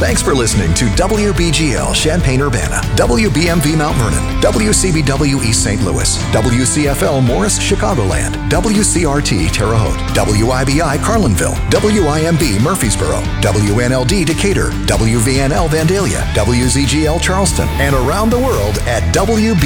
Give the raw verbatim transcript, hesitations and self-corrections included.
Thanks for listening to W B G L Champaign-Urbana, W B M V Mount Vernon, W C B W East Saint Louis, W C F L Morris Chicagoland, W C R T Terre Haute, W I B I Carlinville, W I M B Murfreesboro, W N L D Decatur, W V N L Vandalia, W Z G L Charleston, and around the world at W B